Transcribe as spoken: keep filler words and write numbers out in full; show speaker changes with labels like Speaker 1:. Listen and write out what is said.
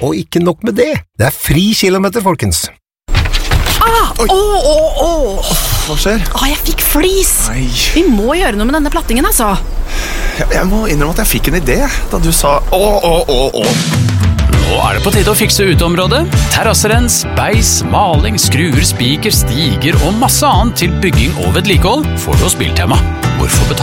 Speaker 1: Og ikke nok med det, det er fri kilometer, folkens.
Speaker 2: Ah, åh, åh, åh.
Speaker 3: Hva skjer?
Speaker 2: Åh, jeg fikk flis.
Speaker 3: Nei.
Speaker 2: Vi må gjøre noe med denne plattingen, altså.
Speaker 3: Jeg, jeg må innrømme at jeg fikk en idé da du sa åh, åh, åh, åh.
Speaker 4: Nå er det på tide å fikse uteområdet. Terrasserens, beis, maling, skruer, spiker, stiger og masse annet til bygging og vedlikehold får du hos Biltema. Hvorfor betale?